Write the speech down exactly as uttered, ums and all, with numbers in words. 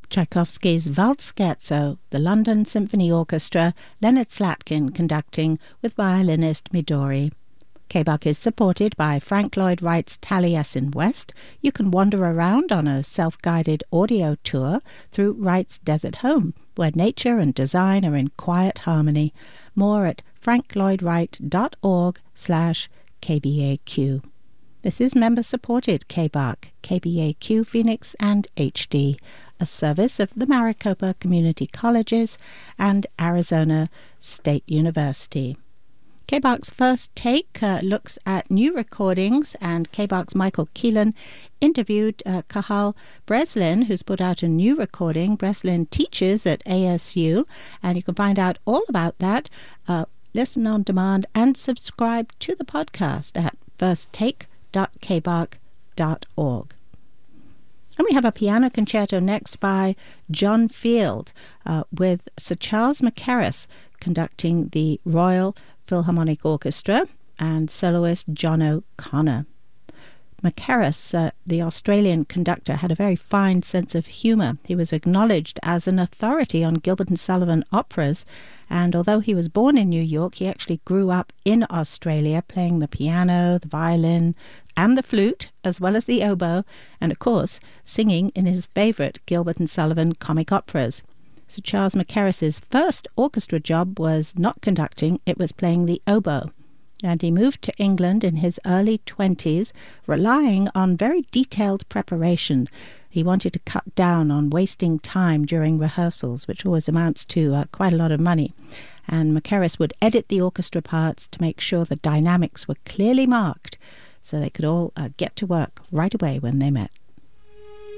Tchaikovsky's Waltz Scherzo, the London Symphony Orchestra, Leonard Slatkin conducting with violinist Midori. K B U C is supported by Frank Lloyd Wright's Taliesin West. You can wander around on a self-guided audio tour through Wright's Desert Home, where nature and design are in quiet harmony. More at franklloydwright.org slash KBAQ. This is member-supported K B U C, K B A Q Phoenix and H D, a service of the Maricopa Community Colleges and Arizona State University. K B U C's First Take uh, looks at new recordings, and K B U C's Michael Keelan interviewed uh, Cathal Breslin, who's put out a new recording. Breslin teaches at A S U, and you can find out all about that, uh, listen on demand, and subscribe to the podcast at first take dot k b u c dot org. And we have a piano concerto next by John Field uh, with Sir Charles Mackerras conducting the Royal Philharmonic Orchestra and soloist John O'Connor. Mackerras, uh, the Australian conductor, had a very fine sense of humour. He was acknowledged as an authority on Gilbert and Sullivan operas, and although he was born in New York, he actually grew up in Australia playing the piano, the violin, and the flute, as well as the oboe, and of course singing in his favourite Gilbert and Sullivan comic operas. Sir Charles Mackerras's first orchestra job was not conducting, it was playing the oboe. And he moved to England in his early twenties, relying on very detailed preparation. He wanted to cut down on wasting time during rehearsals, which always amounts to uh, quite a lot of money. And Mackerras would edit the orchestra parts to make sure the dynamics were clearly marked, so they could all uh, get to work right away when they met.